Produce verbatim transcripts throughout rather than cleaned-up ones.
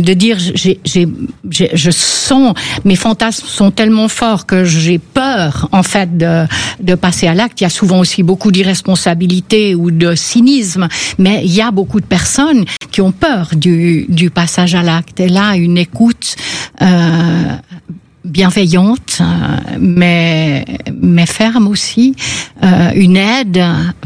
de dire j'ai, j'ai, j'ai, je sens, mes fantasmes sont tellement forts que j'ai peur en fait de, de passer à l'acte. Il y a souvent aussi beaucoup d'irresponsabilité ou de cynisme, mais il y a beaucoup de personnes qui ont peur du, du passage à l'acte. Et là, une écoute euh, bienveillante, mais, mais ferme aussi, euh, une aide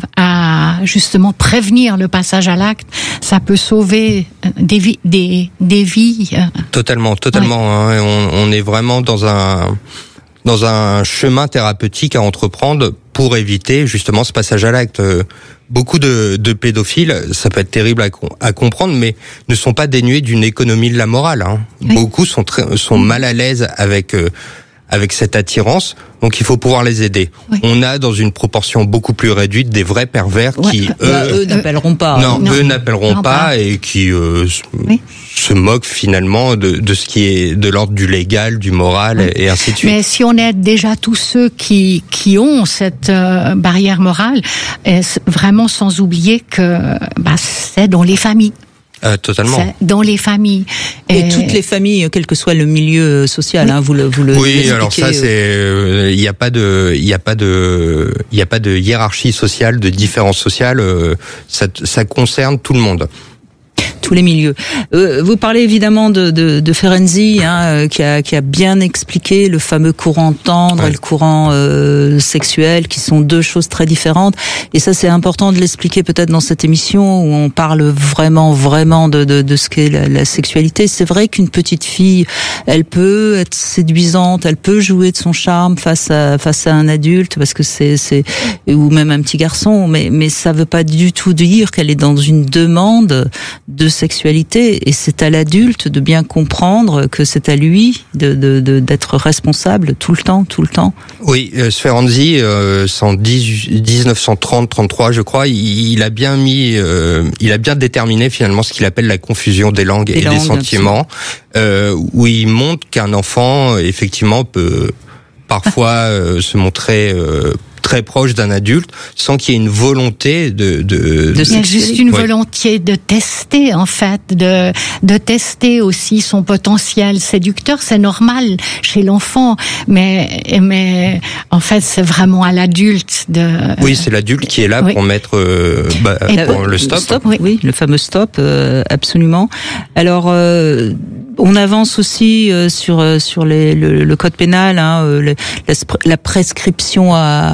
à justement prévenir le passage à l'acte, ça peut sauver des vies. Des, des vies. Totalement, totalement. Ouais. Hein, on, on est vraiment dans un, dans un chemin thérapeutique à entreprendre pour éviter justement ce passage à l'acte. Beaucoup de, de pédophiles, ça peut être terrible à, à comprendre, mais ne sont pas dénués d'une économie de la morale. Hein. Oui. Beaucoup sont très, sont mal à l'aise avec euh, avec cette attirance, donc il faut pouvoir les aider. Oui. On a dans une proportion beaucoup plus réduite des vrais pervers ouais. qui eux, bah, eux n'appelleront pas. Non, non eux n'appelleront non, pas, pas et qui euh, oui. se moquent finalement de, de ce qui est de l'ordre du légal, du moral oui. et ainsi de suite. Mais si on aide déjà tous ceux qui qui ont cette euh, barrière morale, vraiment sans oublier que bah, c'est dans les familles. Euh, totalement. C'est dans les familles. Et, et toutes les familles, quel que soit le milieu social, oui. hein, vous le, vous le. Oui, alors ça, c'est, il euh, n'y a pas de, il y a pas de, il y a pas de hiérarchie sociale, de différence sociale. Euh, ça, ça concerne tout le monde. Tous les milieux. Euh, vous parlez évidemment de, de, de Ferenczi, hein, qui a, qui a bien expliqué le fameux courant tendre ouais. et le courant euh, sexuel, qui sont deux choses très différentes. Et ça, c'est important de l'expliquer peut-être dans cette émission où on parle vraiment, vraiment de, de, de ce qu'est la, la sexualité. C'est vrai qu'une petite fille, elle peut être séduisante, elle peut jouer de son charme face à face à un adulte, parce que c'est c'est ou même un petit garçon, mais mais ça veut pas du tout dire qu'elle est dans une demande de sexualité, et c'est à l'adulte de bien comprendre que c'est à lui de, de, de d'être responsable tout le temps, tout le temps. Oui, euh, Ferenczi, euh, c'est en dix-neuf cent trente trente-trois, je crois, il, il a bien mis, euh, il a bien déterminé finalement ce qu'il appelle la confusion des langues des et langues, des sentiments, euh, où il montre qu'un enfant effectivement peut parfois euh, se montrer euh, très proche d'un adulte sans qu'il y ait une volonté de de, de il y a juste une ouais. volonté de tester en fait, de de tester aussi son potentiel séducteur. C'est normal chez l'enfant, mais mais en fait c'est vraiment à l'adulte de. Oui, c'est l'adulte qui est là oui. pour mettre euh, bah, pour le stop. stop oui. oui, le fameux stop, euh, absolument. Alors. Euh, On avance aussi euh, sur sur les, le, le code pénal, hein, euh, le, la, la prescription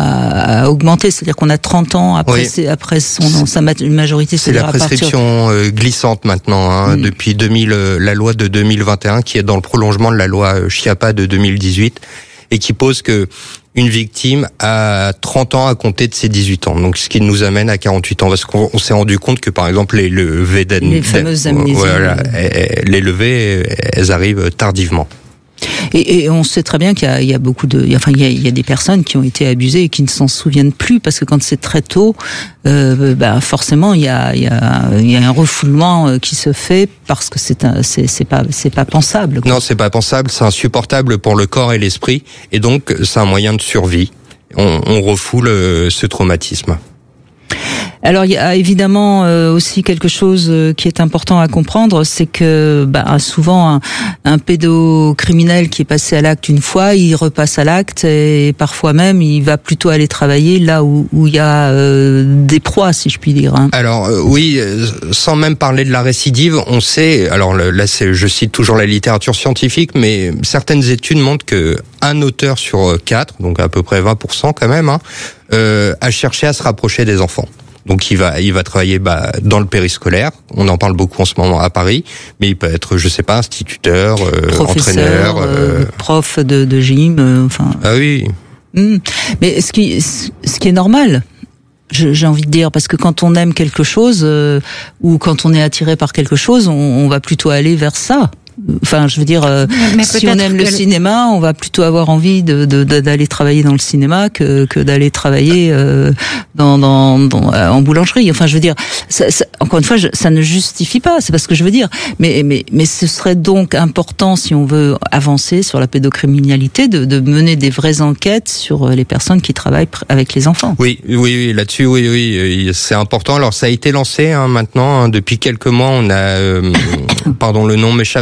a, a augmenté, c'est-à-dire qu'on a trente ans après oui. après son sa majorité. C'est la prescription partir... glissante maintenant, hein, mmh. depuis deux mille, la loi de deux mille vingt et un qui est dans le prolongement de la loi Schiappa de deux mille dix-huit et qui pose que une victime a trente ans à compter de ses dix-huit ans. Donc, ce qui nous amène à quarante-huit ans. Parce qu'on s'est rendu compte que, par exemple, les levées d'amnésie, les fameuses amnésies, voilà, les levées, elles arrivent tardivement. Et, et on sait très bien qu'il y a, il y a beaucoup de, enfin il y a, il y a des personnes qui ont été abusées et qui ne s'en souviennent plus parce que quand c'est très tôt, euh, bah forcément il y a, il y a, il y a un refoulement qui se fait parce que c'est un, c'est, c'est pas, c'est pas pensable, quoi. Non, c'est pas pensable, c'est insupportable pour le corps et l'esprit, et donc c'est un moyen de survie. On, on refoule ce traumatisme. Alors il y a évidemment euh, aussi quelque chose qui est important à comprendre, c'est que bah, souvent un, un pédocriminel qui est passé à l'acte une fois, il repasse à l'acte et parfois même il va plutôt aller travailler là où, où il y a euh, des proies, si je puis dire. Hein. Alors euh, oui, sans même parler de la récidive, on sait, alors là c'est, je cite toujours la littérature scientifique, mais certaines études montrent que un auteur sur quatre, donc à peu près vingt pour cent quand même, hein, euh, a cherché à se rapprocher des enfants. Donc il va il va travailler bah dans le périscolaire, on en parle beaucoup en ce moment à Paris, mais il peut être je sais pas instituteur, euh, entraîneur, euh, prof de de gym, euh, enfin. Ah oui. Mmh. Mais ce qui ce qui est normal, j'ai envie de dire, parce que quand on aime quelque chose euh, ou quand on est attiré par quelque chose, on, on va plutôt aller vers ça. Enfin, je veux dire, euh, si on aime le cinéma, on va plutôt avoir envie de, de, de d'aller travailler dans le cinéma que, que d'aller travailler euh, dans, dans, dans en boulangerie. Enfin, je veux dire, ça, ça, encore une fois, je, ça ne justifie pas. C'est pas ce que je veux dire. Mais, mais, mais ce serait donc important, si on veut avancer sur la pédocriminalité, de, de mener des vraies enquêtes sur les personnes qui travaillent avec les enfants. Oui, oui, oui. Là-dessus, oui, oui, c'est important. Alors, ça a été lancé hein, maintenant hein, depuis quelques mois. On a, euh, pardon, le nom m'échappe.